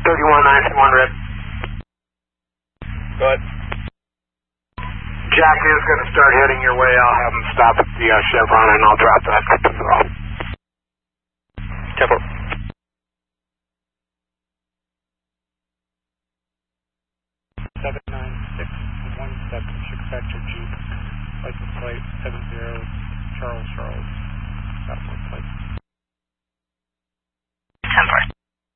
3191 Red. Go ahead. Jack is going to start heading your way. I'll have him stop at the Chevron and I'll drop that to the off. 10-4. Factor Jeep, license plate 70 Charles, Southwest plate. 10-4.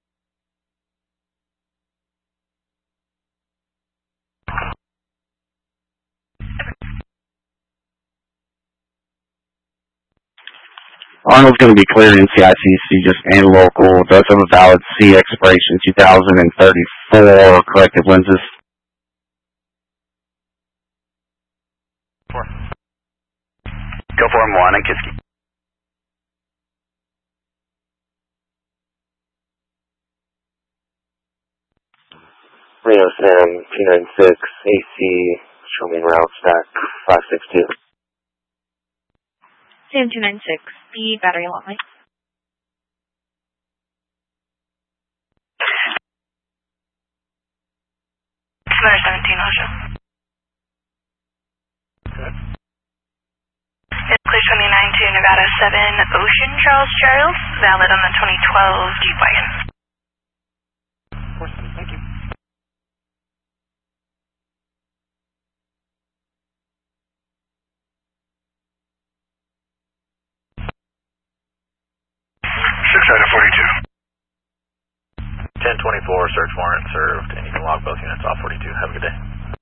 Arnold's going to be cleared in CICC just and local. Does have a valid C expiration 2034 corrective lenses. 4. Go for him 1 and Kiski. Reno Sam 296 AC, show me route stack 562. Sam 296, the battery lot light. Commander 17, I'll show. Good. It's clear 29 to Nevada 7 Ocean Charles, valid on the 2012 Jeep wagon. Of course, thank you. Out of 42. 1024, search warrant served, and you can log both units off 42. Have a good day.